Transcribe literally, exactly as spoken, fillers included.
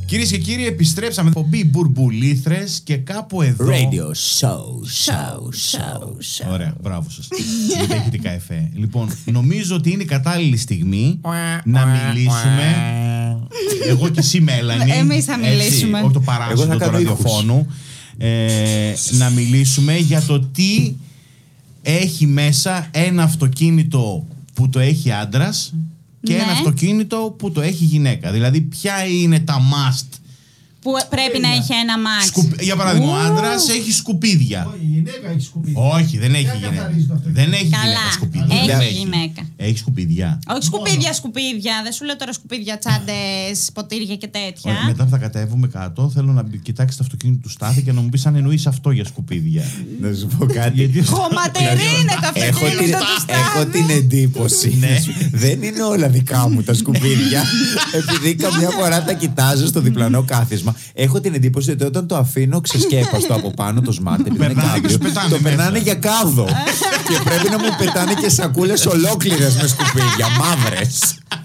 Κυρίες και κύριοι, επιστρέψαμε. Εκπομπή Μπουρμπουλήθρες και κάπου εδώ. Radio show, show, show, show. Ωραία, μπράβο σας. Γιατί έχετε καεφέ. Λοιπόν, νομίζω ότι είναι η κατάλληλη στιγμή να μιλήσουμε. Εγώ και εσύ, Μέλανη. Εμείς θα μιλήσουμε. Όχι το παράσιτο του ραδιοφώνου. Ε, να μιλήσουμε για το τι έχει μέσα ένα αυτοκίνητο που το έχει άντρας και ναι. ένα αυτοκίνητο που το έχει γυναίκα. Δηλαδή, ποια είναι τα must που πρέπει να έχει ένα μάξι. Σκουπ... Για παράδειγμα, ο άντρας έχει σκουπίδια. Όχι, η γυναίκα έχει σκουπίδια. Όχι, δεν έχει γυναίκα. Δεν έχει Καλά, γυναίκα σκουπίδια. έχει δεν γυναίκα. Έχει σκουπίδια. Όχι σκουπίδια, σκουπίδια. Δεν σου λέω τώρα σκουπίδια, τσάντες, ποτήρια και τέτοια. Όχι, μετά που θα κατέβουμε κάτω, θέλω να κοιτάξει το αυτοκίνητο του Στάθη και να μου πει αν εννοεί αυτό για σκουπίδια. Να σου πω κάτι. Χωματερή είναι το αυτοκίνητο του Στάθη. Έχω την εντύπωση. Δεν είναι όλα δικά μου τα σκουπίδια. Επειδή καμιά φορά τα κοιτάζω στο διπλανό κάθισμα. Έχω την εντύπωση ότι όταν το αφήνω ξεσκέπαστο από πάνω το σμάρτ, το περνάνε για κάδο. Και πρέπει να μου πετάνε και σακούλες ολόκληρες με σκουπίδια, μαύρες.